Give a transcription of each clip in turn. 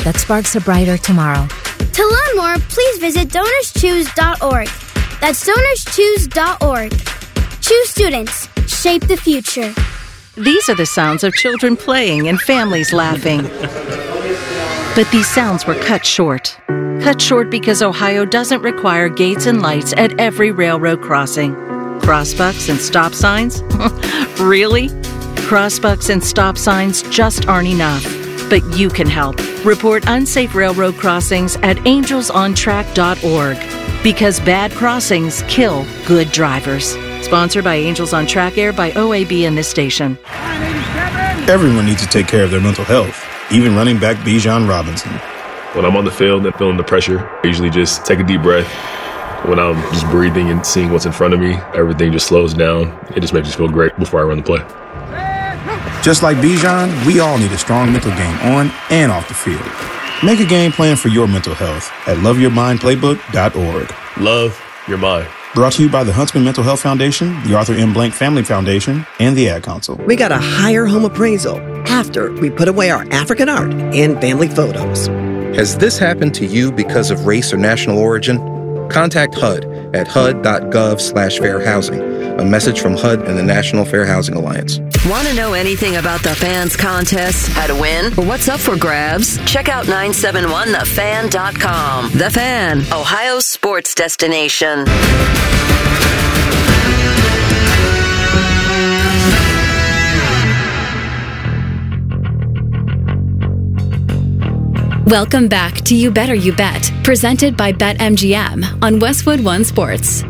that sparks a brighter tomorrow. To learn more, please visit DonorsChoose.org. That's DonorsChoose.org. Choose students. Shape the future. These are the sounds of children playing and families laughing. But these sounds were cut short. Cut short because Ohio doesn't require gates and lights at every railroad crossing. Crossbucks and stop signs? Really? Crossbucks and stop signs just aren't enough. But you can help. Report unsafe railroad crossings at angelsontrack.org. Because bad crossings kill good drivers. Sponsored by Angels on Track, aired by OAB and this station. Everyone needs to take care of their mental health, even running back Bijan Robinson. When I'm on the field and feeling the pressure, I usually just take a deep breath. When I'm just breathing and seeing what's in front of me, everything just slows down. It just makes me feel great before I run the play. Just like Bijan, we all need a strong mental game on and off the field. Make a game plan for your mental health at loveyourmindplaybook.org. Love your mind. Brought to you by the Huntsman Mental Health Foundation, the Arthur M. Blank Family Foundation, and the Ad Council. We got a higher home appraisal after we put away our African art and family photos. Has this happened to you because of race or national origin? Contact HUD at hud.gov/fair housing. A message from HUD and the National Fair Housing Alliance. Want to know anything about the Fans contest, how to win, or what's up for grabs? Check out 971thefan.com. The Fan, Ohio's sports destination. Welcome back to You Better You Bet, presented by BetMGM on Westwood One Sports.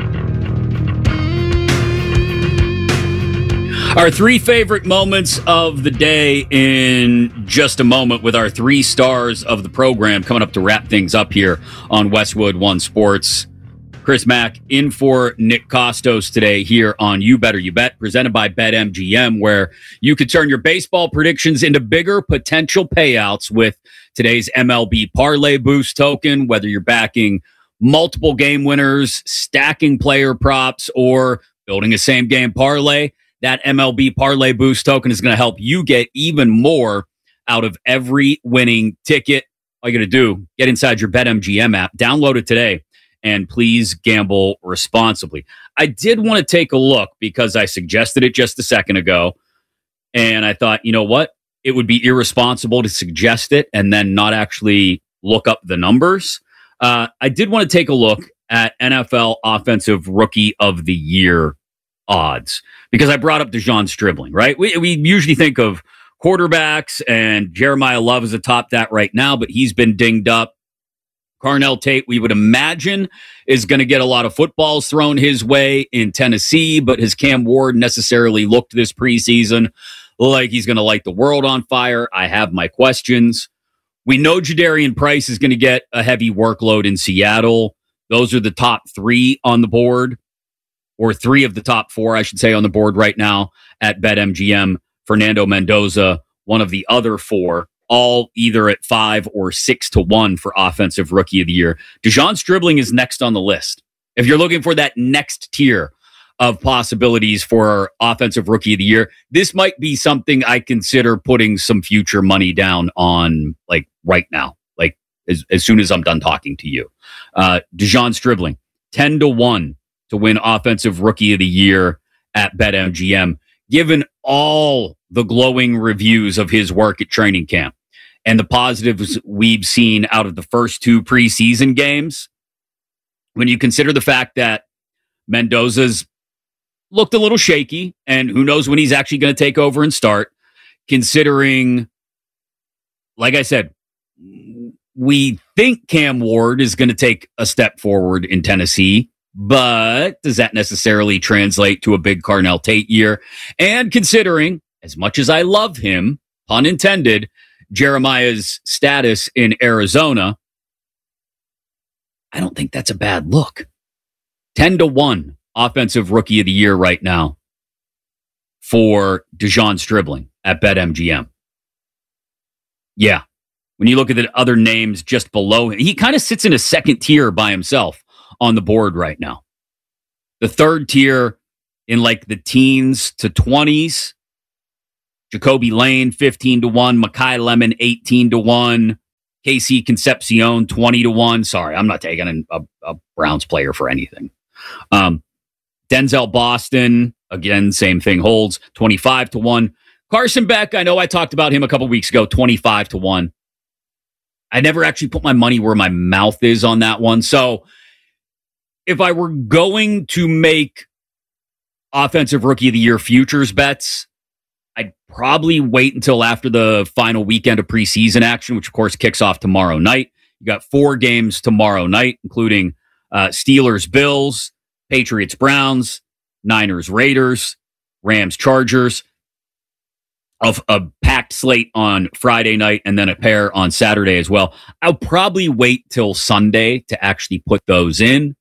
Our three favorite moments of the day in just a moment with our three stars of the program coming up to wrap things up here on Westwood One Sports. Chris Mack in for Nick Costos today here on You Better You Bet, presented by BetMGM, where you could turn your baseball predictions into bigger potential payouts with today's MLB Parlay Boost token, whether you're backing multiple game winners, stacking player props, or building a same game parlay. That MLB Parlay Boost token is going to help you get even more out of every winning ticket. All you got to do, get inside your BetMGM app, download it today, and please gamble responsibly. I did want to take a look because I suggested it just a second ago, and I thought, you know what? It would be irresponsible to suggest it and then not actually look up the numbers. I did want to take a look at NFL Offensive Rookie of the Year odds because I brought up DeJon Stribling, right? We usually think of quarterbacks, and Jeremiah Love is atop that right now, but he's been dinged up. Carnell Tate, we would imagine, is going to get a lot of footballs thrown his way in Tennessee, but has Cam Ward necessarily looked this preseason like he's going to light the world on fire? I have my questions. We know Jadarian Price is going to get a heavy workload in Seattle. Those are the top three on the board, or three of the top four, I should say, on the board right now at BetMGM. Fernando Mendoza, one of the other four, all either at 5 or 6 to 1 for Offensive Rookie of the Year. DeJon Stribling is next on the list. If you're looking for that next tier of possibilities for Offensive Rookie of the Year, this might be something I consider putting some future money down on, like right now, like as soon as I'm done talking to you. DeJon Stribling, 10 to 1 to win Offensive Rookie of the Year at BetMGM, given all the glowing reviews of his work at training camp and the positives we've seen out of the first two preseason games. When you consider the fact that Mendoza's looked a little shaky, and who knows when he's actually going to take over and start, considering, like I said, we think Cam Ward is going to take a step forward in Tennessee, but does that necessarily translate to a big Carnell Tate year? And considering, as much as I love him, pun intended, Jeremiah's status in Arizona, I don't think that's a bad look. 10 to 1 Offensive Rookie of the Year right now for DeJon Stribling at BetMGM. Yeah. When you look at the other names just below him, he kind of sits in a second tier by himself on the board right now. The third tier in like the teens to 20s, Jacoby Lane, 15 to 1, Makai Lemon, 18 to 1, KC Concepcion 20-1. Sorry, I'm not taking a Browns player for anything. Denzel Boston, again, same thing holds, 25-1. Carson Beck, I know I talked about him a couple weeks ago, 25-1. I never actually put my money where my mouth is on that one. So if I were going to make offensive rookie of the year futures bets, I'd probably wait until after the final weekend of preseason action, which of course kicks off tomorrow night. You got 4 games tomorrow night, including Steelers, Bills, Patriots, Browns, Niners, Raiders, Rams, Chargers. Of a packed slate on Friday night and then a pair on Saturday as well. I'll probably wait till Sunday to actually put those in.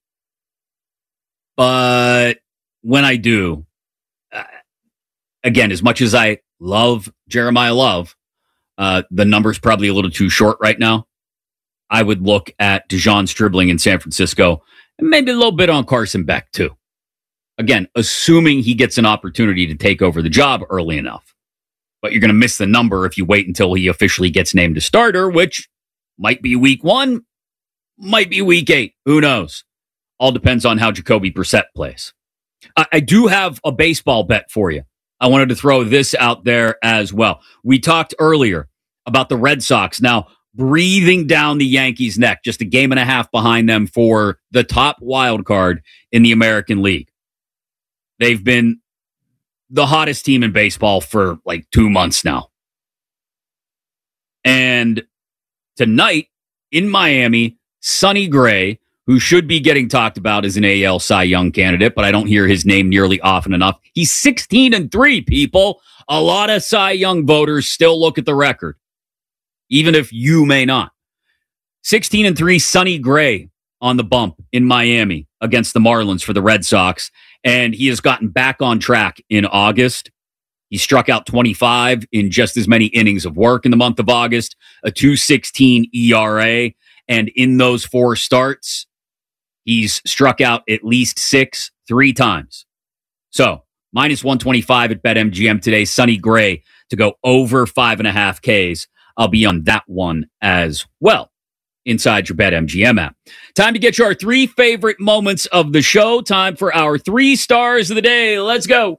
But when I do, again, as much as I love Jeremiah Love, the number's probably a little too short right now. I would look at Dejon Stribling in San Francisco and maybe a little bit on Carson Beck too. Again, assuming he gets an opportunity to take over the job early enough. But you're going to miss the number if you wait until he officially gets named a starter, which might be week 1, might be week 8. Who knows? All depends on how Jacoby Brissett plays. I do have a baseball bet for you. I wanted to throw this out there as well. We talked earlier about the Red Sox now breathing down the Yankees' neck, just a game and a half behind them for the top wild card in the American League. They've been the hottest team in baseball for like 2 months now. And tonight in Miami, Sonny Gray, who should be getting talked about as an AL Cy Young candidate, but I don't hear his name nearly often enough. He's 16-3, people. A lot of Cy Young voters still look at the record, even if you may not. 16-3, Sonny Gray on the bump in Miami against the Marlins for the Red Sox. And he has gotten back on track in August. He struck out 25 in just as many innings of work in the month of August, a 2.16 ERA. And in those 4 starts, he's struck out at least 6 3 times. So, minus 125 at BetMGM today. Sonny Gray to go over 5.5 Ks. I'll be on that one as well inside your BetMGM app. Time to get you our 3 favorite moments of the show. Time for our 3 stars of the day. Let's go.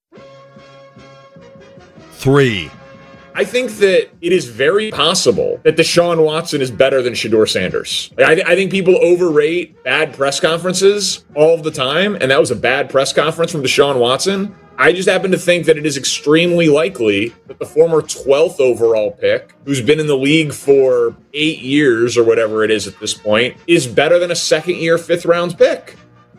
3. I think that it is very possible that Deshaun Watson is better than Shedeur Sanders. I think people overrate bad press conferences all of the time, and that was a bad press conference from Deshaun Watson. I just happen to think that it is extremely likely that the former 12th overall pick, who's been in the league for 8 years or whatever it is at this point, is better than a second-year, 5th-round pick.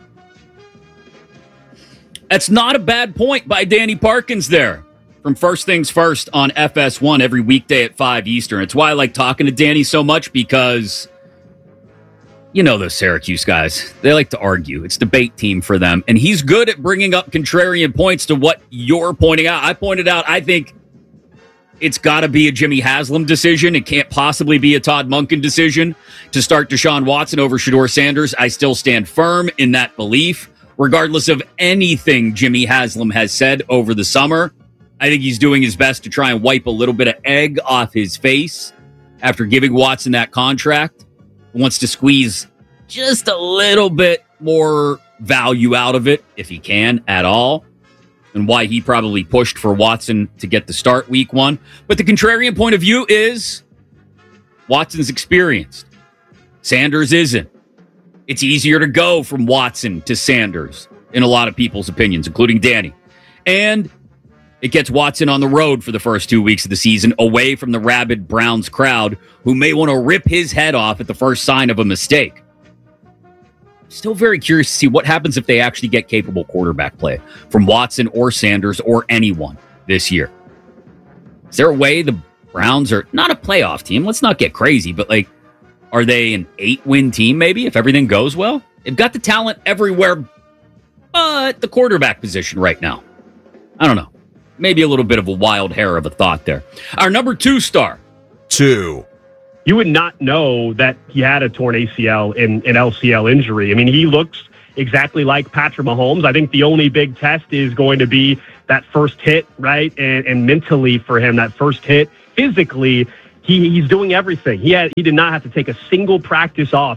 That's not a bad point by Danny Parkins there. From First Things First on FS1 every weekday at 5 Eastern. It's why I like talking to Danny so much, because you know those Syracuse guys. They like to argue. It's debate team for them. And he's good at bringing up contrarian points to what you're pointing out. I pointed out, I think it's got to be a Jimmy Haslam decision. It can't possibly be a Todd Monken decision to start Deshaun Watson over Shedeur Sanders. I still stand firm in that belief, regardless of anything Jimmy Haslam has said over the summer. I think he's doing his best to try and wipe a little bit of egg off his face after giving Watson that contract. Wants to squeeze just a little bit more value out of it, if he can at all, and why he probably pushed for Watson to get the start week 1. But the contrarian point of view is Watson's experienced. Sanders isn't. It's easier to go from Watson to Sanders in a lot of people's opinions, including Danny. And it gets Watson on the road for the first 2 weeks of the season, away from the rabid Browns crowd, who may want to rip his head off at the first sign of a mistake. Still very curious to see what happens if they actually get capable quarterback play from Watson or Sanders or anyone this year. Is there a way the Browns are not a playoff team? Let's not get crazy, but like, are they an 8-win team maybe if everything goes well? They've got the talent everywhere but the quarterback position right now. I don't know. Maybe a little bit of a wild hair of a thought there. Our number 2 star. 2. You would not know that he had a torn ACL in an LCL injury. I mean, he looks exactly like Patrick Mahomes. I think the only big test is going to be that first hit, right? And mentally for him, that first hit. Physically, he's doing everything. He did not have to take a single practice off.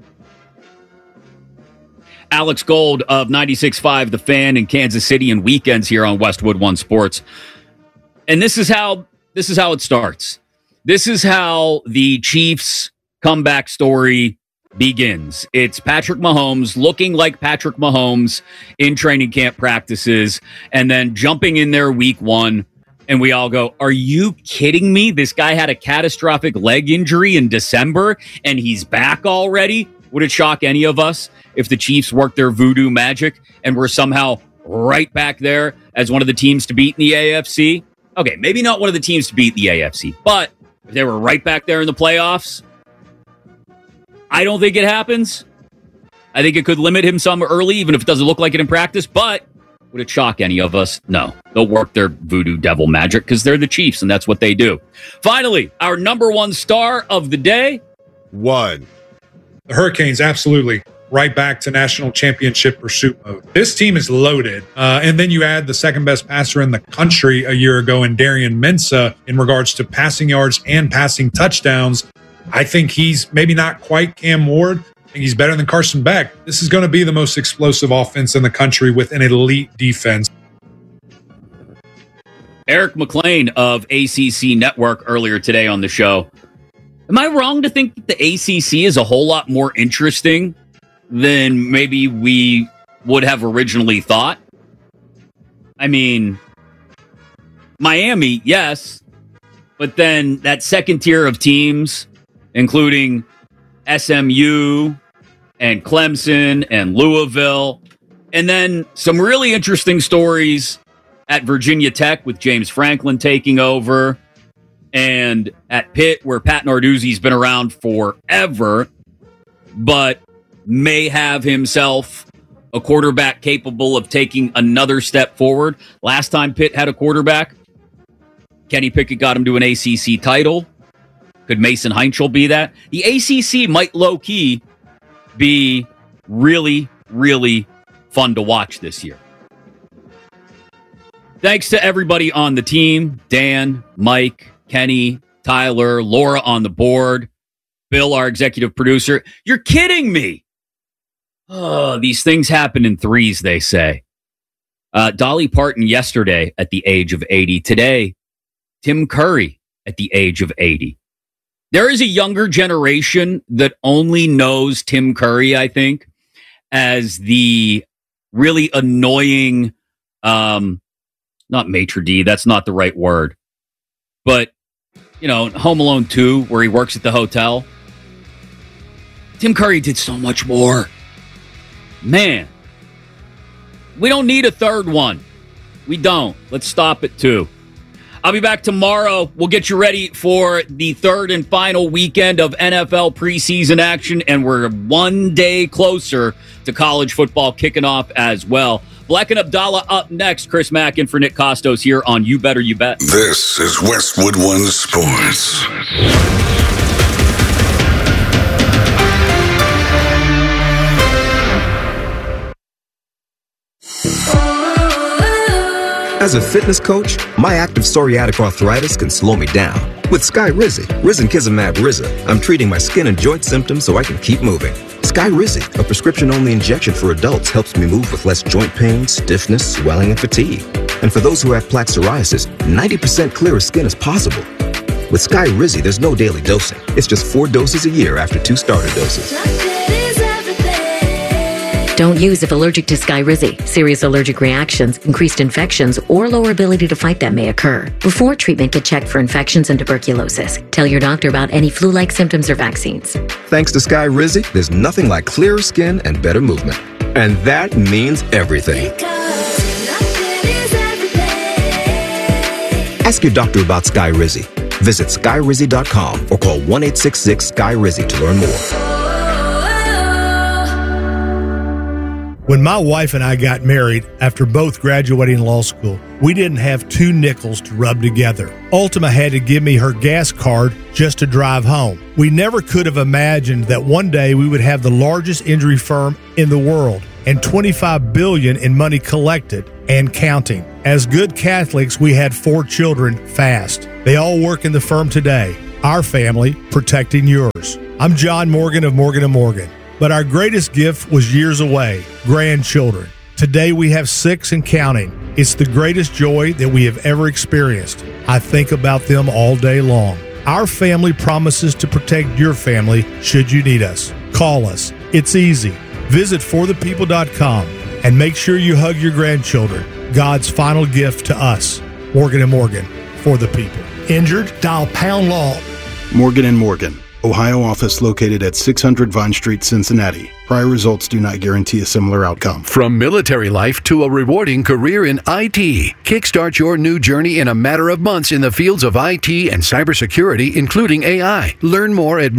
Alex Gold of 96.5 The Fan in Kansas City and weekends here on Westwood One Sports. And this is how it starts. This is how the Chiefs comeback story begins. It's Patrick Mahomes looking like Patrick Mahomes in training camp practices and then jumping in there week one. And we all go, are you kidding me? This guy had a catastrophic leg injury in December and he's back already? Would it shock any of us if the Chiefs worked their voodoo magic and were somehow right back there as one of the teams to beat in the AFC? Okay, maybe not one of the teams to beat the AFC, but if they were right back there in the playoffs, I don't think it happens. I think it could limit him some early, even if it doesn't look like it in practice, but would it shock any of us? No. They'll work their voodoo devil magic because they're the Chiefs, and that's what they do. Finally, our number one star of the day. One. The Hurricanes, absolutely. Right back to national championship pursuit mode. This team is loaded. And then you add the second best passer in the country a year ago in Darian Mensah in regards to passing yards and passing touchdowns. I think he's maybe not quite Cam Ward. I think he's better than Carson Beck. This is going to be the most explosive offense in the country with an elite defense. Eric McLean of ACC Network earlier today on the show. Am I wrong to think that the ACC is a whole lot more interesting than maybe we would have originally thought? I mean, Miami, yes, but then that second tier of teams, including SMU and Clemson and Louisville, and then some really interesting stories at Virginia Tech with James Franklin taking over, and at Pitt, where Pat Narduzzi's been around forever, but may have himself a quarterback capable of taking another step forward. Last time Pitt had a quarterback, Kenny Pickett got him to an ACC title. Could Mason Heinchel be that? The ACC might low-key be really, really fun to watch this year. Thanks to everybody on the team. Dan, Mike, Kenny, Tyler, Laura on the board, Bill, our executive producer. You're kidding me. Oh, these things happen in threes, they say. Dolly Parton yesterday at the age of 80. Today, Tim Curry at the age of 80. There is a younger generation that only knows Tim Curry, I think, as the really annoying, not maitre d', that's not the right word, but, you know, Home Alone 2, where he works at the hotel. Tim Curry did so much more. Man, we don't need a third one. We don't. Let's stop at 2. I'll be back tomorrow. We'll get you ready for the third and final weekend of NFL preseason action, and we're one day closer to college football kicking off as well. Black and Abdallah up next. Chris Mack in for Nick Costos here on You Better You Bet. This is Westwood One Sports. As a fitness coach, my active psoriatic arthritis can slow me down. With Skyrizi, Risankizumab Riza, I'm treating my skin and joint symptoms so I can keep moving. Skyrizi, a prescription-only injection for adults, helps me move with less joint pain, stiffness, swelling, and fatigue. And for those who have plaque psoriasis, 90% clearer skin is possible. With Skyrizi, there's no daily dosing. It's just 4 doses a year after 2 starter doses. Don't use if allergic to Skyrizi. Serious allergic reactions, increased infections, or lower ability to fight them may occur. Before treatment, get checked for infections and tuberculosis. Tell your doctor about any flu-like symptoms or vaccines. Thanks to Skyrizi, there's nothing like clearer skin and better movement. And that means everything. Ask your doctor about Skyrizi. Visit Skyrizi.com or call 1-866-SKY-RIZI to learn more. When my wife and I got married, after both graduating law school, we didn't have 2 nickels to rub together. Ultima had to give me her gas card just to drive home. We never could have imagined that one day we would have the largest injury firm in the world and $25 billion in money collected and counting. As good Catholics, we had 4 children fast. They all work in the firm today. our family protecting yours. I'm John Morgan of Morgan & Morgan. But our greatest gift was years away, grandchildren. Today we have 6 and counting. It's the greatest joy that we have ever experienced. I think about them all day long. Our family promises to protect your family should you need us. Call us. It's easy. Visit forthepeople.com and make sure you hug your grandchildren. God's final gift to us. Morgan & Morgan, for the people. Injured? Dial pound law. Morgan & Morgan, Ohio office located at 600 Vine Street, Cincinnati. Prior results do not guarantee a similar outcome. From military life to a rewarding career in IT, kickstart your new journey in a matter of months in the fields of IT and cybersecurity, including AI. Learn more at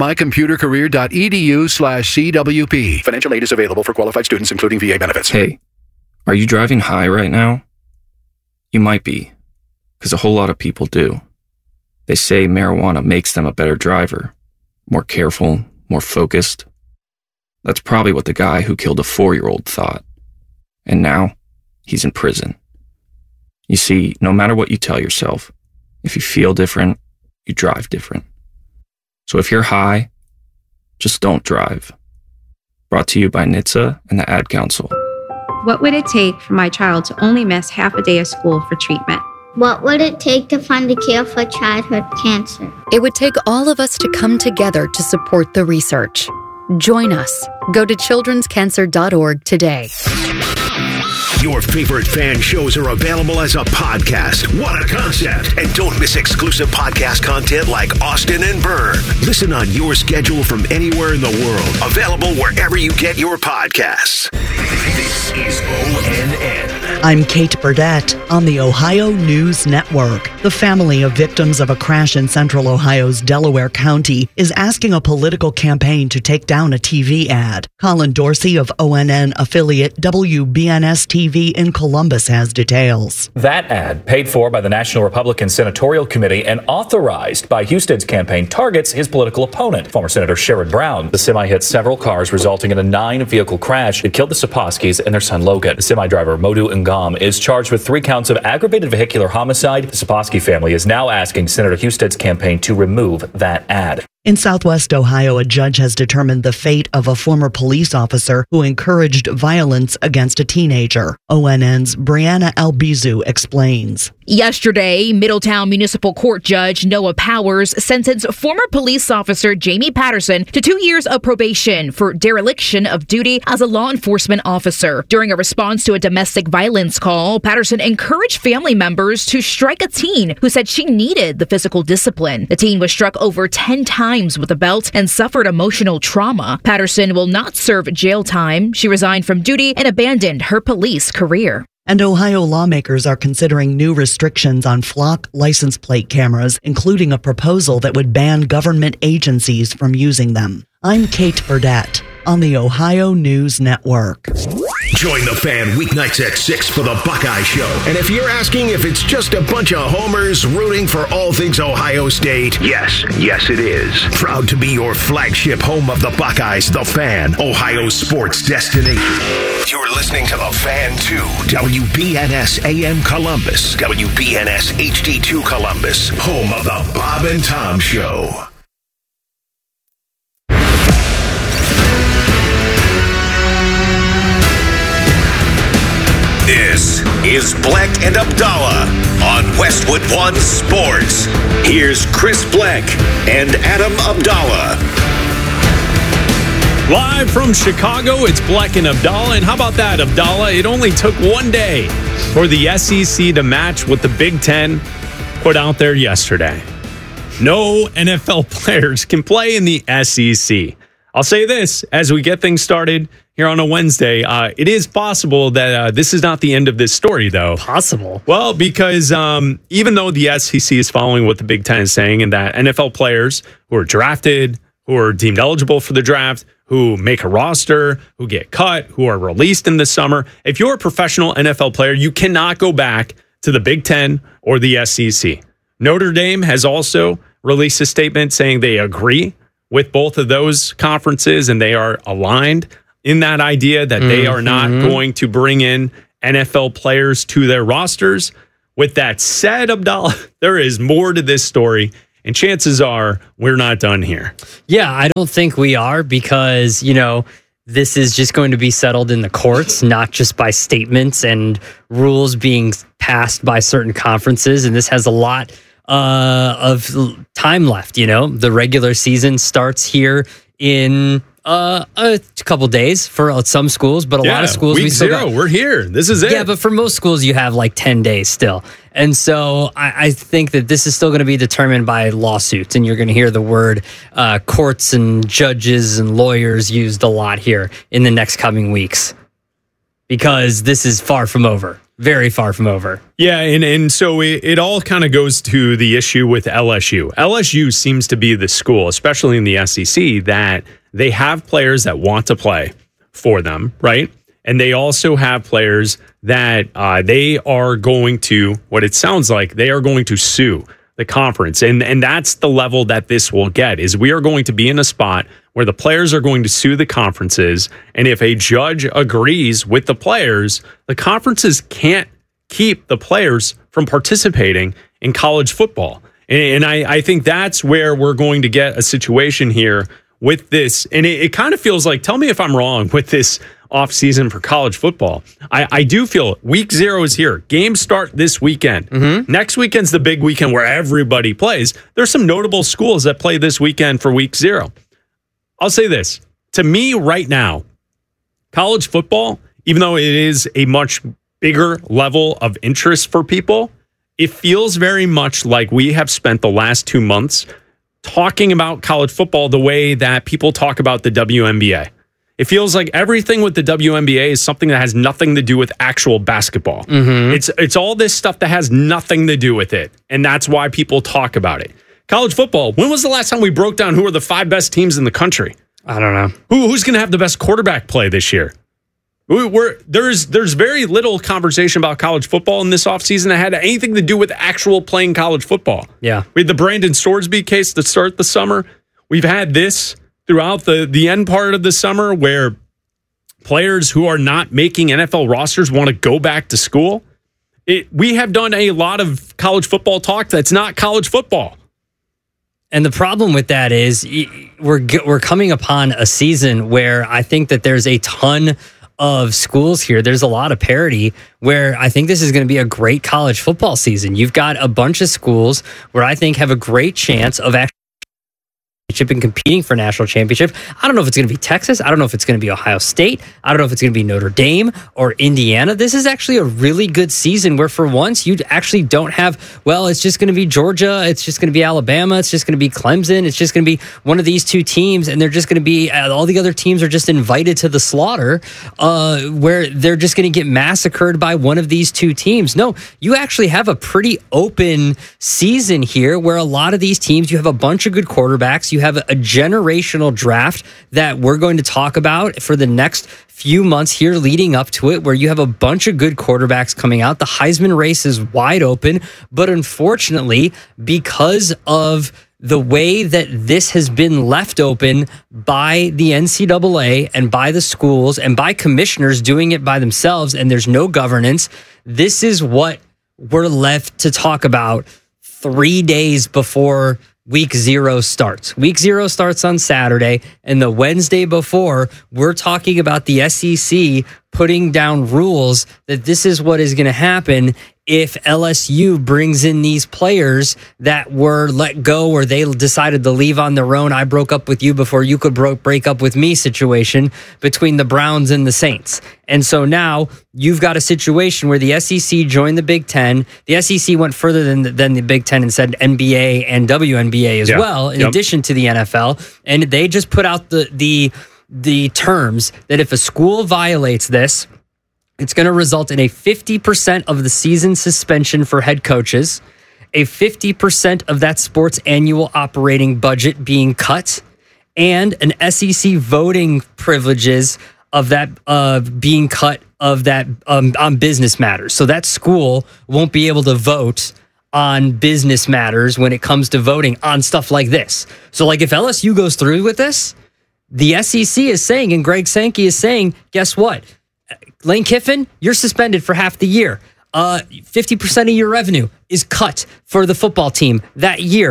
mycomputercareer.edu/CWP. Financial aid is available for qualified students, including VA benefits. Hey, are you driving high right now? You might be, because a whole lot of people do. They say marijuana makes them a better driver, more careful, more focused. That's probably what the guy who killed a 4-year-old thought. And now, he's in prison. You see, no matter what you tell yourself, if you feel different, you drive different. So if you're high, just don't drive. Brought to you by NHTSA and the Ad Council. What would it take for my child to only miss half a day of school for treatment? What would it take to find a cure for childhood cancer? It would take all of us to come together to support the research. Join us. Go to childrenscancer.org today. Your favorite fan shows are available as a podcast. What a concept. And don't miss exclusive podcast content like Austin and Byrne. Listen on your schedule from anywhere in the world. Available wherever you get your podcasts. This is ONN. I'm Kate Burdett on the Ohio News Network. The family of victims of a crash in central Ohio's Delaware County is asking a political campaign to take down a TV ad. Colin Dorsey of ONN affiliate WBNS TV in Columbus has details. That ad, paid for by the National Republican Senatorial Committee and authorized by Huston's campaign, targets his political opponent, former Senator Sherrod Brown. The semi hit several cars, resulting in a 9-vehicle crash that killed the Saposkis and their son Logan. The semi driver Modu Ngam is charged with 3 counts of aggravated vehicular homicide. The Saposky family is now asking Senator Huston's campaign to remove that ad. In Southwest Ohio, a judge has determined the fate of a former police officer who encouraged violence against a teenager. ONN's Brianna Albizu explains. Yesterday, Middletown Municipal Court Judge Noah Powers sentenced former police officer Jamie Patterson to 2 years of probation for dereliction of duty as a law enforcement officer. During a response to a domestic violence call, Patterson encouraged family members to strike a teen who said she needed the physical discipline. The teen was struck over 10 times with a belt and suffered emotional trauma. Patterson will not serve jail time. She resigned from duty and abandoned her police career. And Ohio lawmakers are considering new restrictions on flock license plate cameras, including a proposal that would ban government agencies from using them. I'm Kate Burdett on the Ohio News Network. Join the fan weeknights at 6 for the Buckeye Show. And if you're asking if it's just a bunch of homers rooting for all things Ohio State, yes it is. Proud to be your flagship home of the Buckeyes, the Fan, Ohio's sports destination. You're listening to The Fan 2. WBNS AM Columbus, WBNS HD2 Columbus, home of the Bob and Tom Show. This is Bleck and Abdallah on Westwood One Sports. Here's Chris Bleck and Adam Abdallah. Live from Chicago, it's Bleck and Abdallah. And how about that, Abdallah? It only took one day for the SEC to match what the Big Ten put out there yesterday. No NFL players can play in the SEC. I'll say this, as we get things started here on a Wednesday, it is possible that this is not the end of this story, though. Possible? Well, because even though the SEC is following what the Big Ten is saying, and that NFL players who are drafted, who are deemed eligible for the draft, who make a roster, who get cut, who are released in the summer, if you're a professional NFL player, you cannot go back to the Big Ten or the SEC. Notre Dame has also released a statement saying they agree with both of those conferences, and they are aligned in that idea that they are not going to bring in NFL players to their rosters. With that said, Abdallah, there is more to this story, And chances are we're not done here. Yeah, I don't think we are because, this is just going to be settled in the courts, not just by statements and rules being passed by certain conferences. And this has a lot of time left. The regular season starts here in a couple days for some schools, but a lot of schools week zero, we're here. This is it. Yeah, but for most schools, you have like 10 days still. And so I think that this is still going to be determined by lawsuits, and you're going to hear the word courts and judges and lawyers used a lot here in the next coming weeks because this is far from over. Very far from over. Yeah, and so it all kind of goes to the issue with LSU. LSU seems to be the school, especially in the SEC, that they have players that want to play for them, right? And they also have players that they are going to, what it sounds like, they are going to sue the conference. And that's the level that this will get, is we are going to be in a spot where the players are going to sue the conferences. And if a judge agrees with the players, the conferences can't keep the players from participating in college football. And I think that's where we're going to get a situation here with this. And it kind of feels like, tell me if I'm wrong with this offseason for college football. I do feel week 0 is here. Games start this weekend. Next weekend's the big weekend where everybody plays. There's some notable schools that play this weekend for week 0. I'll say this. To me right now, college football, even though it is a much bigger level of interest for people, it feels very much like we have spent the last 2 months talking about college football the way that people talk about the WNBA. It feels like everything with the WNBA is something that has nothing to do with actual basketball. It's all this stuff that has nothing to do with it, and that's why people talk about it. College football, when was the last time we broke down who are the 5 best teams in the country? I don't know. Who's going to have the best quarterback play this year? There's very little conversation about college football in this offseason that had anything to do with actual playing college football. Yeah. We had the Brandon Storsby case to start the summer. We've had this throughout the end part of the summer where players who are not making NFL rosters want to go back to school. We have done a lot of college football talk that's not college football. And the problem with that is we're coming upon a season where I think that there's a ton of schools here. There's a lot of parity where I think this is going to be a great college football season. You've got a bunch of schools where I think have a great chance of actually and competing for national championship. I don't know if it's going to be Texas. I don't know if it's going to be Ohio State. I don't know if it's going to be Notre Dame or Indiana. This is actually a really good season where for once you actually don't have, well, it's just going to be Georgia. It's just going to be Alabama. It's just going to be Clemson. It's just going to be one of these 2 teams. And they're just going to be, all the other teams are just invited to the slaughter where they're just going to get massacred by one of these 2 teams. No, you actually have a pretty open season here where a lot of these teams, you have a bunch of good quarterbacks. You have a generational draft that we're going to talk about for the next few months here leading up to it, where you have a bunch of good quarterbacks coming out. The Heisman race is wide open, but unfortunately, because of the way that this has been left open by the NCAA and by the schools and by commissioners doing it by themselves, and there's no governance, this is what we're left to talk about 3 days before Week 0 starts. Week 0 starts on Saturday, and the Wednesday before, we're talking about the SEC putting down rules that this is what is going to happen if LSU brings in these players that were let go or they decided to leave on their own. I broke up with you before you could break up with me situation between the Browns and the Saints. And so now you've got a situation where the SEC joined the Big Ten. The SEC went further than the Big Ten and said NBA and WNBA as well, in addition to the NFL. And they just put out the terms that if a school violates this, it's going to result in a 50% of the season suspension for head coaches, a 50% of that sport's annual operating budget being cut, and an SEC voting privileges of that being cut of that on business matters. So that school won't be able to vote on business matters when it comes to voting on stuff like this. So like if LSU goes through with this, the SEC is saying, and Greg Sankey is saying, guess what? Lane Kiffin, you're suspended for half the year. 50% of your revenue is cut for the football team that year.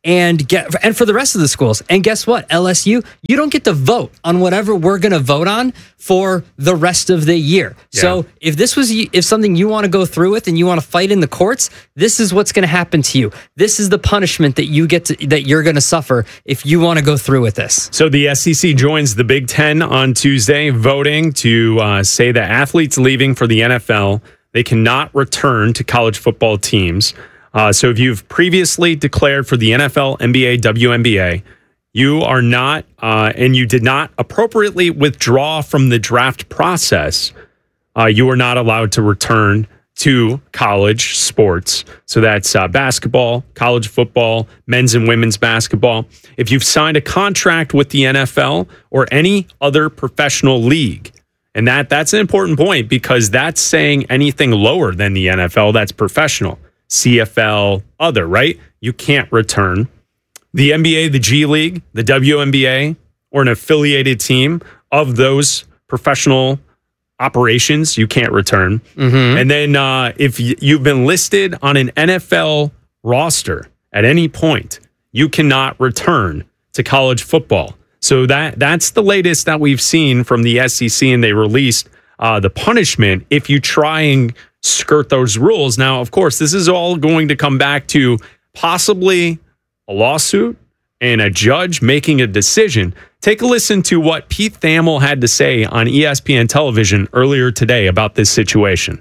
and for the rest of the schools. And guess what? LSU, you don't get to vote on whatever we're going to vote on for the rest of the year. Yeah. So if something you want to go through with and you want to fight in the courts, this is what's going to happen to you. This is the punishment that you're going to suffer if you want to go through with this. So the SEC joins the Big Ten on Tuesday, voting to say that athletes leaving for the NFL, they cannot return to college football teams. So if you've previously declared for the NFL, NBA, WNBA, you are not, and you did not appropriately withdraw from the draft process, you are not allowed to return to college sports. So that's basketball, college football, men's and women's basketball. If you've signed a contract with the NFL or any other professional league, and that's an important point because that's saying anything lower than the NFL, that's professional. CFL, other, right? You can't return. The NBA, the G League, the WNBA, or an affiliated team of those professional operations, you can't return. Mm-hmm. And then if you've been listed on an NFL roster at any point, you cannot return to college football. So that's the latest that we've seen from the SEC, and they released the punishment if you try and skirt those rules. Now, of course, this is all going to come back to possibly a lawsuit and a judge making a decision. Take a listen to what Pete Thamel had to say on ESPN television earlier today about this situation.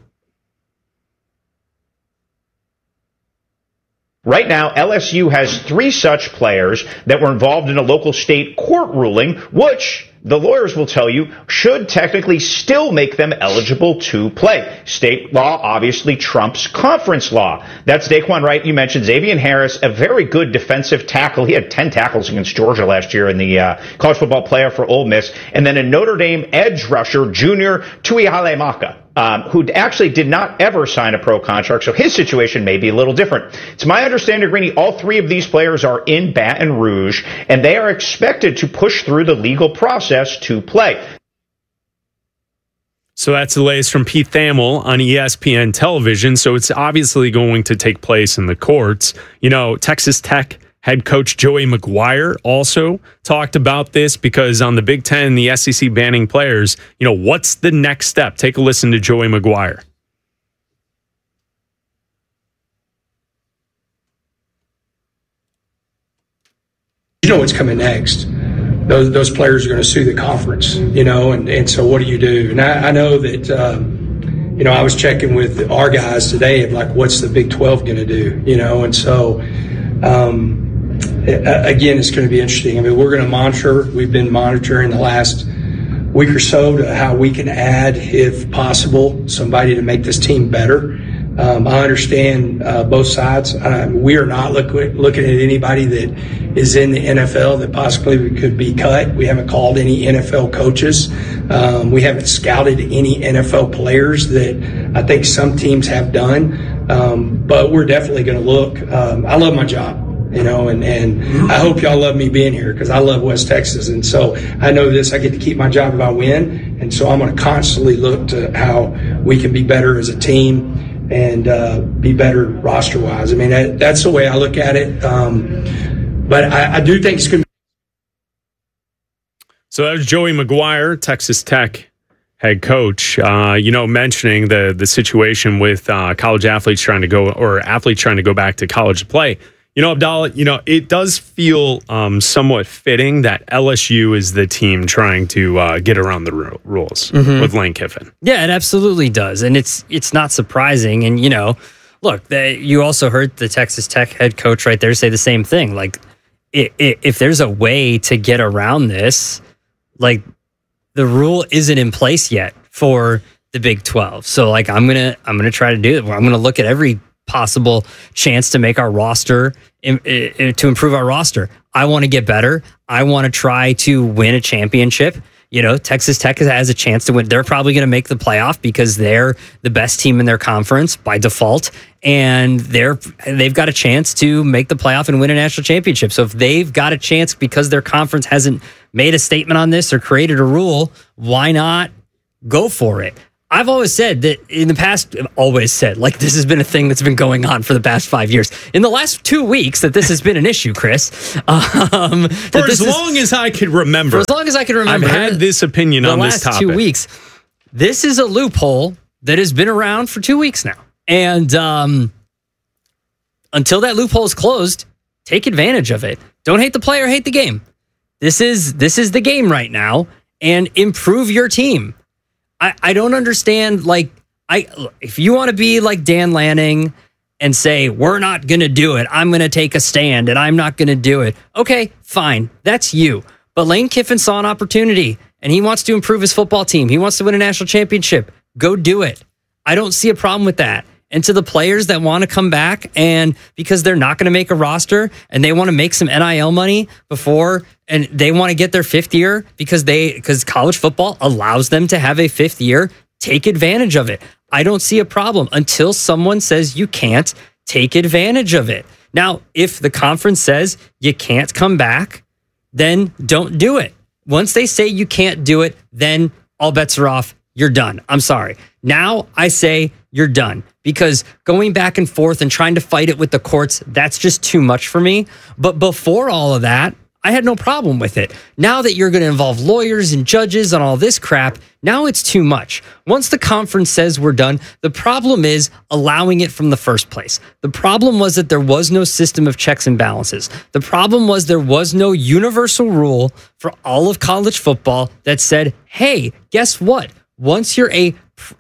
Right now, LSU has 3 such players that were involved in a local state court ruling, which the lawyers will tell you should technically still make them eligible to play. State law obviously trumps conference law. That's Daquan Wright. You mentioned Xavier Harris, a very good defensive tackle. He had 10 tackles against Georgia last year in the college football playoff for Ole Miss. And then a Notre Dame edge rusher, Junior Tuihalemaka, who actually did not ever sign a pro contract, so his situation may be a little different. It's my understanding, Greeny, all 3 of these players are in Baton Rouge, and they are expected to push through the legal process to play. So that's the latest from Pete Thamel on ESPN television. So it's obviously going to take place in the courts. You know, Texas Tech head coach Joey McGuire also talked about this because on the Big Ten, the SEC banning players, what's the next step? Take a listen to Joey McGuire. You know what's coming next. Those players are going to sue the conference, and so what do you do? And I know that, I was checking with our guys today of like, what's the Big 12 going to do, and so, again, it's going to be interesting. I mean, we're going to monitor. We've been monitoring the last week or so to how we can add, if possible, somebody to make this team better. I understand both sides. We are not looking at anybody that is in the NFL that possibly could be cut. We haven't called any NFL coaches. We haven't scouted any NFL players that I think some teams have done. But we're definitely going to look. I love my job. And I hope y'all love me being here because I love West Texas. And so I know this, I get to keep my job if I win. And so I'm going to constantly look to how we can be better as a team and be better roster-wise. I mean, that's the way I look at it. But I do think it's going to be. So that was Joey McGuire, Texas Tech head coach, mentioning the situation with college athletes trying to go back to college to play. Abdallah, it does feel somewhat fitting that LSU is the team trying to get around the rules with Lane Kiffin. Yeah, it absolutely does. And it's not surprising. And, look, you also heard the Texas Tech head coach right there say the same thing. Like, if there's a way to get around this, like, the rule isn't in place yet for the Big 12. So, like, I'm gonna try to do it. I'm gonna look at every possible chance to make our roster, to improve our roster. I want to get better. I want to try to win a championship. Texas Tech has a chance to win. They're probably going to make the playoff because they're the best team in their conference by default. And they've got a chance to make the playoff and win a national championship. So if they've got a chance because their conference hasn't made a statement on this or created a rule, why not go for it? I've always said that in the past, like this has been a thing that's been going on for the past 5 years. In the last 2 weeks that this has been an issue, Chris. For as long as I could remember. For as long as I can remember. I've had this opinion on this topic. The last 2 weeks. This is a loophole that has been around for 2 weeks now. And until that loophole is closed, take advantage of it. Don't hate the player, hate the game. This is the game right now, and improve your team. I don't understand, if you want to be like Dan Lanning and say, we're not going to do it, I'm going to take a stand and I'm not going to do it. Okay, fine. That's you. But Lane Kiffin saw an opportunity and he wants to improve his football team. He wants to win a national championship. Go do it. I don't see a problem with that. And to the players that want to come back and because they're not going to make a roster and they want to make some NIL money before and they want to get their fifth year because college football allows them to have a fifth year, take advantage of it. I don't see a problem until someone says you can't. Take advantage of it. Now, if the conference says you can't come back, then don't do it. Once they say you can't do it, then all bets are off. You're done. I'm sorry. Now I say you're done because going back and forth and trying to fight it with the courts, that's just too much for me. But before all of that, I had no problem with it. Now that you're going to involve lawyers and judges and all this crap, now it's too much. Once the conference says we're done, the problem is allowing it from the first place. The problem was that there was no system of checks and balances. The problem was there was no universal rule for all of college football that said, hey, guess what? Once you're a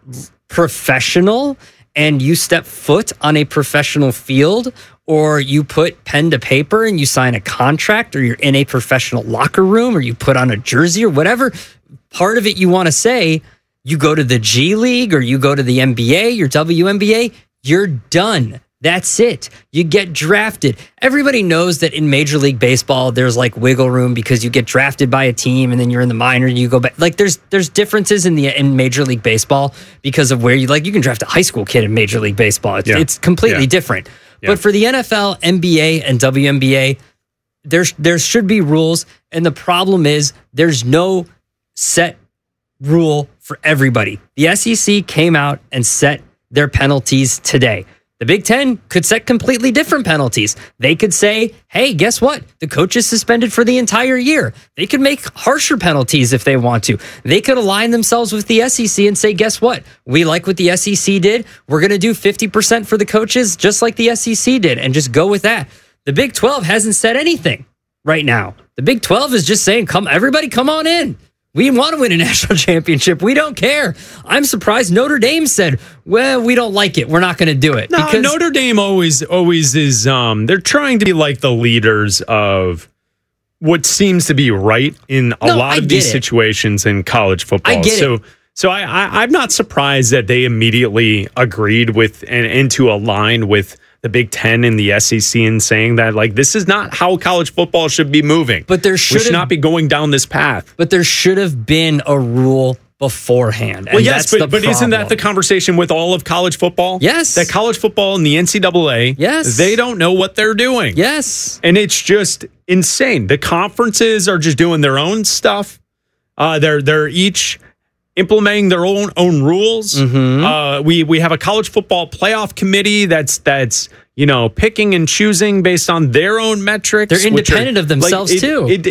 professional and you step foot on a professional field, or you put pen to paper and you sign a contract, or you're in a professional locker room, or you put on a jersey, or whatever part of it you want to say, you go to the G League or you go to the NBA, your WNBA, you're done. That's it. You get drafted. Everybody knows that in Major League Baseball, there's like wiggle room because you get drafted by a team and then you're in the minor and you go back. Like there's differences in Major League Baseball because of where you can draft a high school kid in Major League Baseball. It's completely different. Yeah. But for the NFL, NBA, and WNBA, there should be rules. And the problem is there's no set rule for everybody. The SEC came out and set their penalties today. The Big Ten could set completely different penalties. They could say, hey, guess what? The coach is suspended for the entire year. They could make harsher penalties if they want to. They could align themselves with the SEC and say, guess what? We like what the SEC did. We're going to do 50% for the coaches, just like the SEC did, and just go with that. The Big 12 hasn't said anything right now. The Big 12 is just saying, everybody come on in. We want to win a national championship. We don't care. I'm surprised Notre Dame said, well, we don't like it. We're not going to do it. No, because Notre Dame always is, they're trying to be like the leaders of what seems to be right in a lot of these situations in college football. I get it. So I'm not surprised that they immediately agreed with and to align with the Big Ten and the SEC in saying that, like, this is not how college football should be moving. But we should not be going down this path. But there should have been a rule beforehand. Well, yes, but isn't that the conversation with all of college football? Yes. That college football and the NCAA, yes, they don't know what they're doing. Yes. And it's just insane. The conferences are just doing their own stuff. They're each implementing their own rules. Mm-hmm. We have a college football playoff committee that's picking and choosing based on their own metrics. They're independent of themselves too. It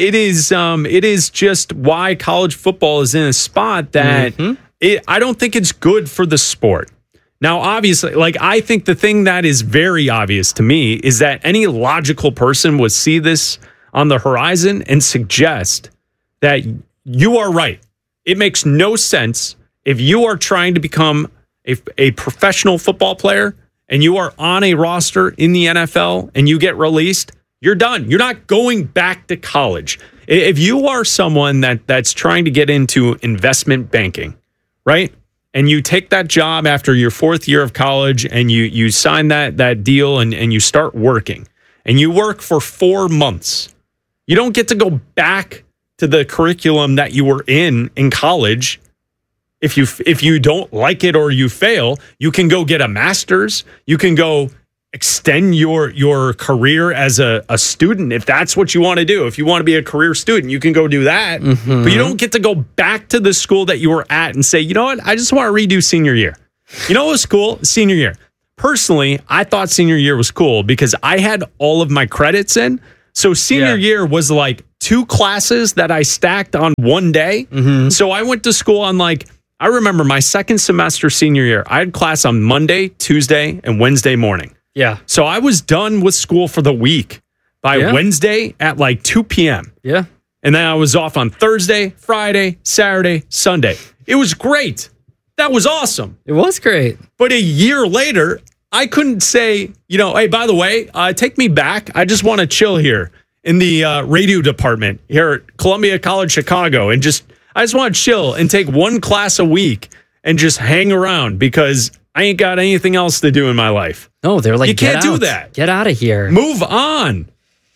is just why college football is in a spot that I don't think it's good for the sport. Now, obviously, I think the thing that is very obvious to me is that any logical person would see this on the horizon and suggest that you are right. It makes no sense if you are trying to become a professional football player and you are on a roster in the NFL and you get released, you're done. You're not going back to college. If you are someone that's trying to get into investment banking, right? And you take that job after your fourth year of college and you sign that deal and you start working and you work for 4 months, you don't get to go back to the curriculum that you were in college. If you don't like it or you fail, you can go get a master's. You can go extend your career as a student, if that's what you want to do. If you want to be a career student, you can go do that. Mm-hmm. But you don't get to go back to the school that you were at and say, you know what, I just want to redo senior year. You know what was cool? Senior year. Personally, I thought senior year was cool because I had all of my credits in. So senior year was like 2 classes that I stacked on one day. Mm-hmm. So I went to school on I remember my second semester senior year, I had class on Monday, Tuesday, and Wednesday morning. Yeah. So I was done with school for the week by Wednesday at 2 p.m. Yeah. And then I was off on Thursday, Friday, Saturday, Sunday. It was great. That was awesome. It was great. But a year later, I couldn't say, hey, by the way, take me back. I just want to chill here in the radio department here at Columbia College Chicago. And I just want to chill and take 1 class a week and just hang around because I ain't got anything else to do in my life. No, they're like, you can't do that. Get out of here. Move on.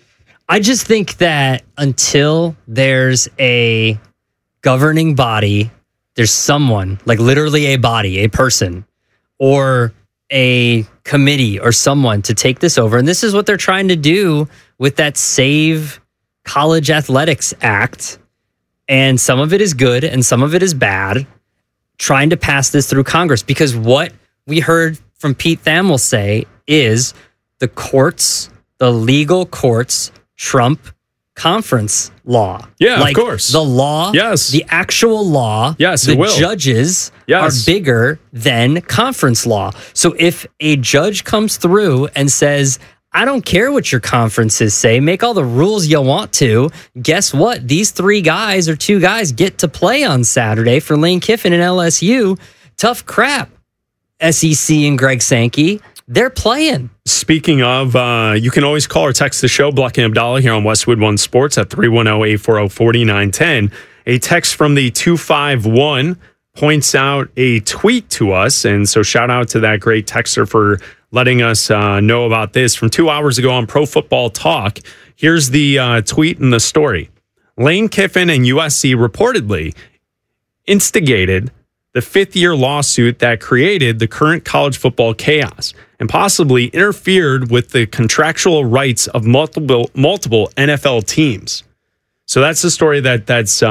I just think that until there's a governing body, there's someone, like literally a body, a person, or a committee or someone to take this over. And this is what they're trying to do with that Save College Athletics Act. And some of it is good and some of it is bad, trying to pass this through Congress. Because what we heard from Pete Thamel say is the courts, the legal courts, trump conference law. Yeah, of course. The law, the actual law, the judges are bigger than conference law. So if a judge comes through and says, I don't care what your conferences say, make all the rules you want to, guess what? These 3 guys or 2 guys get to play on Saturday for Lane Kiffin and LSU. Tough crap, SEC and Greg Sankey. They're playing. Speaking of, you can always call or text the show, Bleck and Abdallah here on Westwood One Sports at 310-840-4910. A text from the 251 points out a tweet to us. And so shout out to that great texter for letting us know about this from 2 hours ago on Pro Football Talk. Here's the tweet and the story. Lane Kiffin and USC reportedly instigated the 5th-year lawsuit that created the current college football chaos and possibly interfered with the contractual rights of multiple NFL teams. So that's the story that's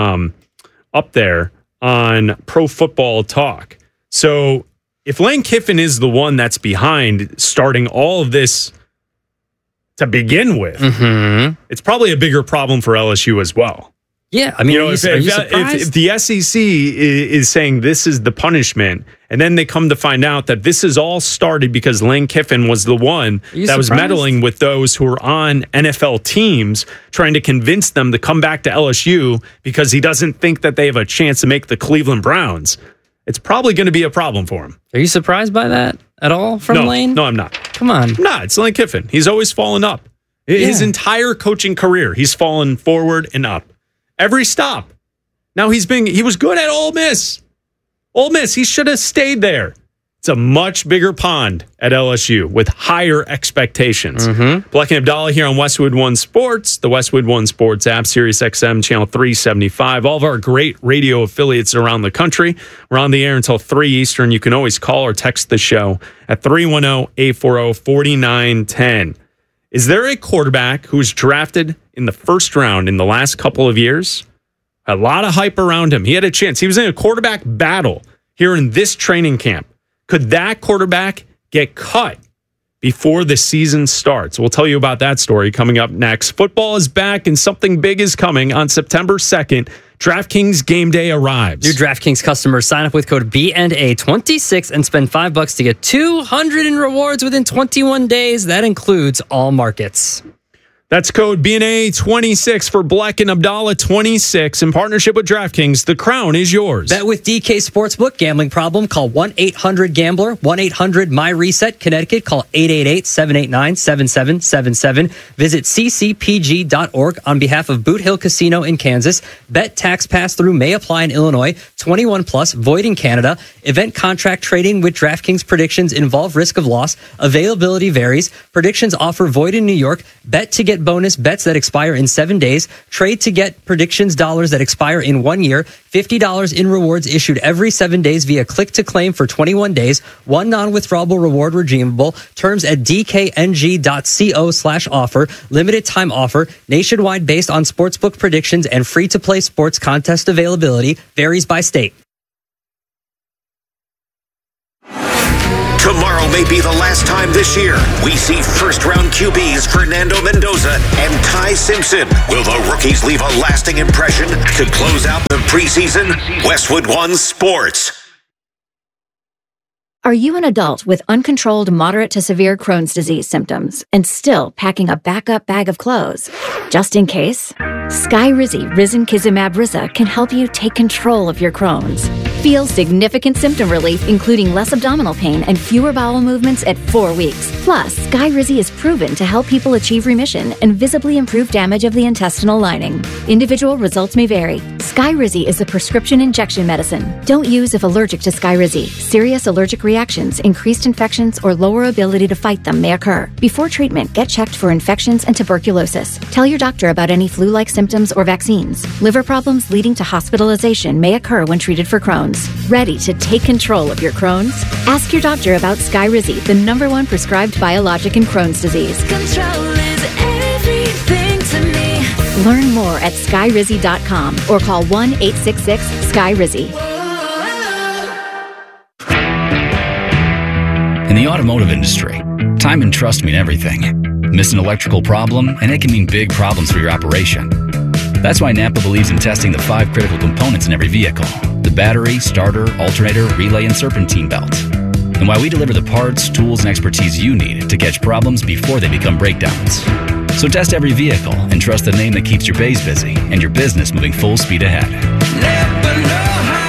up there on Pro Football Talk. So if Lane Kiffin is the one that's behind starting all of this to begin with, it's probably a bigger problem for LSU as well. Yeah, I mean, if the SEC is saying this is the punishment, and then they come to find out that this is all started because Lane Kiffin was the one that was meddling with those who are on NFL teams, trying to convince them to come back to LSU because he doesn't think that they have a chance to make the Cleveland Browns, it's probably going to be a problem for him. Are you surprised by that at all from Lane? No, I'm not. Come on. No, it's Lane Kiffin. He's always fallen up. His entire coaching career, he's fallen forward and up. Every stop. Now he was good at Ole Miss. Ole Miss, he should have stayed there. It's a much bigger pond at LSU with higher expectations. Bleck and Abdallah here on Westwood One Sports, the Westwood One Sports app, Sirius XM, channel 375. All of our great radio affiliates around the country. We're on the air until 3 Eastern. You can always call or text the show at 310-840-4910. Is there a quarterback who's drafted in the first round in the last couple of years? A lot of hype around him. He had a chance. He was in a quarterback battle here in this training camp. Could that quarterback get cut before the season starts? We'll tell you about that story coming up next. Football is back and something big is coming on September 2nd. DraftKings Game Day arrives. New DraftKings customers sign up with code BNA26 and spend $5 to get $200 in rewards within 21 days. That includes all markets. That's code BNA26 for Bleck and Abdallah 26 in partnership with DraftKings. The crown is yours. Bet with DK Sportsbook. Gambling problem? Call 1-800-GAMBLER. 1-800-MY-RESET. Connecticut. Call 888-789-7777. Visit ccpg.org on behalf of Boot Hill Casino in Kansas. Bet tax pass-through may apply in Illinois. 21 plus. Void in Canada. Event contract trading with DraftKings predictions involve risk of loss. Availability varies. Predictions offer void in New York. Bet to get get bonus bets that expire in 7 days, trade to get predictions dollars that expire in 1 year, $50 in rewards issued every 7 days via click to claim for 21 days, one non-withdrawable reward redeemable, terms at dkng.co/offer, limited time offer, nationwide based on sportsbook predictions and free-to-play sports contest availability, varies by state. Tomorrow may be the last time this year we see first-round QBs Fernando Mendoza and Ty Simpson. Will the rookies leave a lasting impression to close out the preseason? Westwood One Sports. Are you an adult with uncontrolled moderate to severe Crohn's disease symptoms and still packing a backup bag of clothes? Just in case? Skyrizi Risankizumab Riza can help you take control of your Crohn's. Feel significant symptom relief, including less abdominal pain and fewer bowel movements at 4 weeks. Plus, Skyrizi is proven to help people achieve remission and visibly improve damage of the intestinal lining. Individual results may vary. Skyrizi is a prescription injection medicine. Don't use if allergic to Skyrizi. Serious allergic reactions, increased infections, or lower ability to fight them may occur. Before treatment, get checked for infections and tuberculosis. Tell your doctor about any flu-like symptoms or vaccines. Liver problems leading to hospitalization may occur when treated for Crohn's. Ready to take control of your Crohn's? Ask your doctor about Skyrizi, the #1 prescribed biologic in Crohn's disease. Control is everything to me. Learn more at skyrizi.com or call 1-866-SKYRIZI. In the automotive industry, time and trust mean everything. Miss an electrical problem, and it can mean big problems for your operation. That's why Napa believes in testing the 5 critical components in every vehicle: the battery, starter, alternator, relay, and serpentine belt. And why we deliver the parts, tools, and expertise you need to catch problems before they become breakdowns. So test every vehicle and trust the name that keeps your bays busy and your business moving full speed ahead. Napa know-how.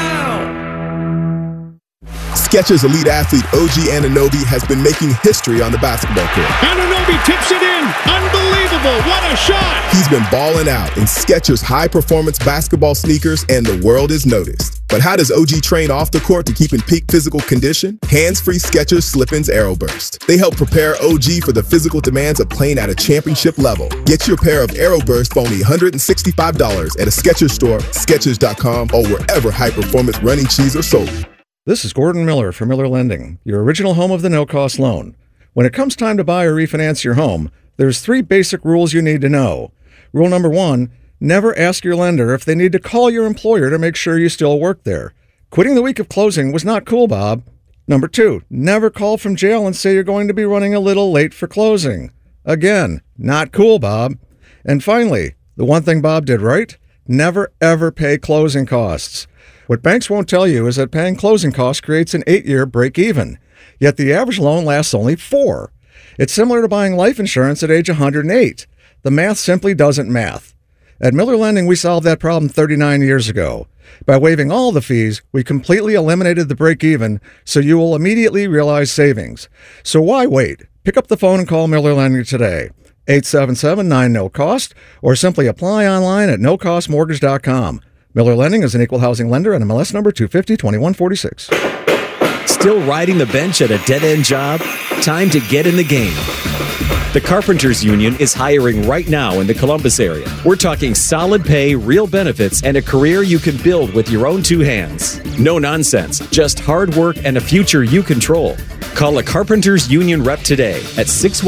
Skechers elite athlete OG Anunoby has been making history on the basketball court. Anunoby tips it in. Unbelievable. What a shot. He's been balling out in Skechers high-performance basketball sneakers, and the world is noticed. But how does OG train off the court to keep in peak physical condition? Hands-free Skechers Slip-ins AeroBurst. They help prepare OG for the physical demands of playing at a championship level. Get your pair of AeroBurst for only $165 at a Skechers store, Skechers.com, or wherever high-performance running shoes are sold. This is Gordon Miller from Miller Lending, your original home of the no-cost loan. When it comes time to buy or refinance your home, there's 3 basic rules you need to know. Rule number 1, never ask your lender if they need to call your employer to make sure you still work there. Quitting the week of closing was not cool, Bob. Number 2, never call from jail and say you're going to be running a little late for closing. Again, not cool, Bob. And finally, the one thing Bob did right, never ever pay closing costs. What banks won't tell you is that paying closing costs creates an 8-year break-even, yet the average loan lasts only 4. It's similar to buying life insurance at age 108. The math simply doesn't math. At Miller Lending, we solved that problem 39 years ago. By waiving all the fees, we completely eliminated the break-even, so you will immediately realize savings. So why wait? Pick up the phone and call Miller Lending today. 877-9-NO-COST, or simply apply online at nocostmortgage.com. Miller Lending is an equal housing lender and MLS number 250-2146. Still riding the bench at a dead-end job? Time to get in the game. The Carpenters Union is hiring right now in the Columbus area. We're talking solid pay, real benefits, and a career you can build with your own 2 hands. No nonsense, just hard work and a future you control. Call a Carpenters Union rep today at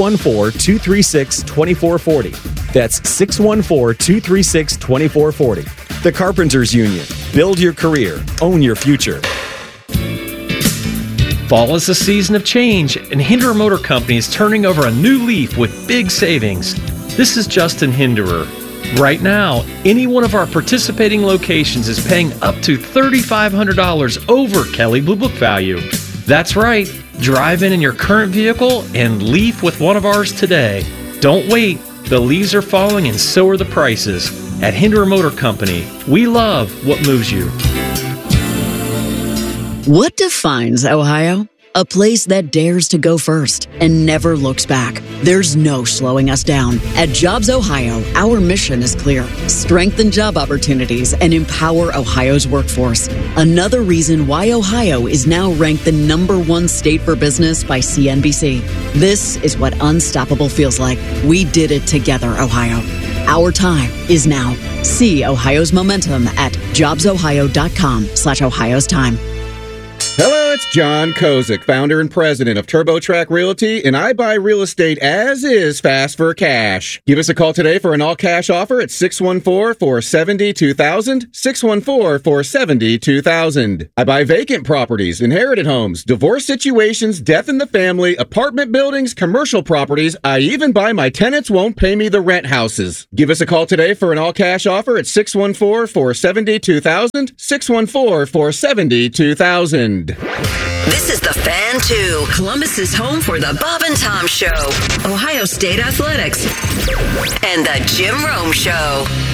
614-236-2440. That's 614-236-2440. The Carpenters Union. Build your career. Own your future. Fall is a season of change, and Hinderer Motor Company is turning over a new leaf with big savings. This is Justin Hinderer. Right now, any one of our participating locations is paying up to $3,500 over Kelley Blue Book value. That's right. Drive in your current vehicle and leaf with one of ours today. Don't wait. The leaves are falling and so are the prices. At Hinderer Motor Company, we love what moves you. What defines Ohio? a place that dares to go first and never looks back. There's no slowing us down. At Jobs Ohio, our mission is clear. Strengthen job opportunities and empower Ohio's workforce. Another reason why Ohio is now ranked the #1 state for business by CNBC. This is what unstoppable feels like. We did it together, Ohio. Our time is now. See Ohio's momentum at jobsohio.com/Ohio's time. Hello, it's John Kozik, founder and president of TurboTrack Realty, and I buy real estate as is, fast for cash. Give us a call today for an all-cash offer at 614-470-2000, 614-470-2000. I buy vacant properties, inherited homes, divorce situations, death in the family, apartment buildings, commercial properties. I even buy my tenants won't pay me the rent houses. Give us a call today for an all-cash offer at 614-470-2000, 614-470-2000. This is the Fan 2, Columbus's home for the Bob and Tom Show, Ohio State Athletics, and the Jim Rome Show.